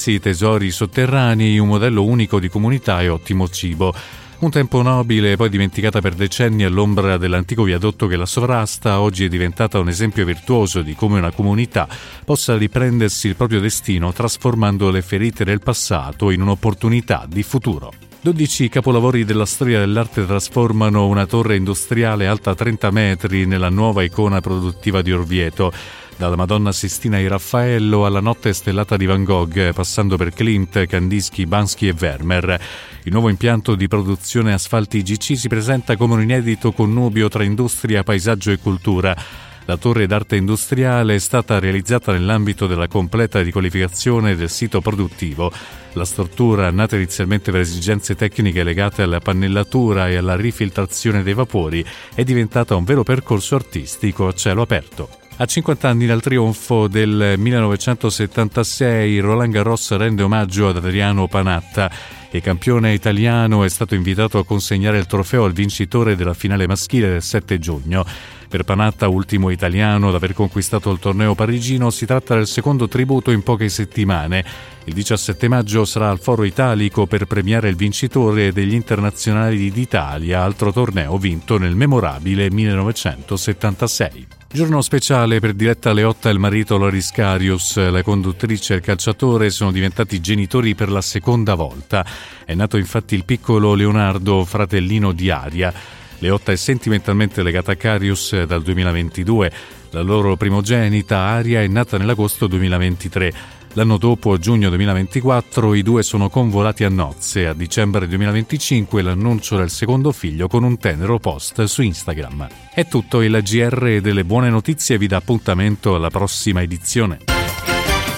servizi, tesori sotterranei, un modello unico di comunità e ottimo cibo. Un tempo nobile, poi dimenticata per decenni all'ombra dell'antico viadotto che la sovrasta, oggi è diventata un esempio virtuoso di come una comunità possa riprendersi il proprio destino trasformando le ferite del passato in un'opportunità di futuro. 12 capolavori della storia dell'arte trasformano una torre industriale alta 30 metri nella nuova icona produttiva di Orvieto. Dalla Madonna Sistina di Raffaello alla Notte stellata di Van Gogh, passando per Klimt, Kandinsky, Bansky e Vermeer. Il nuovo impianto di produzione Asfalti IGC si presenta come un inedito connubio tra industria, paesaggio e cultura. La torre d'arte industriale è stata realizzata nell'ambito della completa riqualificazione del sito produttivo. La struttura, nata inizialmente per esigenze tecniche legate alla pannellatura e alla rifiltrazione dei vapori, è diventata un vero percorso artistico a cielo aperto. A 50 anni dal trionfo del 1976, Roland Garros rende omaggio ad Adriano Panatta. Il campione italiano è stato invitato a consegnare il trofeo al vincitore della finale maschile del 7 giugno. Per Panatta, ultimo italiano ad aver conquistato il torneo parigino, si tratta del secondo tributo in poche settimane. Il 17 maggio sarà al Foro Italico per premiare il vincitore degli Internazionali d'Italia, altro torneo vinto nel memorabile 1976. Giorno speciale per Diletta Leotta e il marito Loris Karius. La conduttrice e il calciatore sono diventati genitori per la seconda volta. È nato infatti il piccolo Leonardo, fratellino di Aria. Leotta è sentimentalmente legata a Karius dal 2022. La loro primogenita, Aria, è nata nell'agosto 2023. L'anno dopo, a giugno 2024, i due sono convolati a nozze. A dicembre 2025 l'annuncio del secondo figlio con un tenero post su Instagram. È tutto, il GR delle buone notizie vi dà appuntamento alla prossima edizione.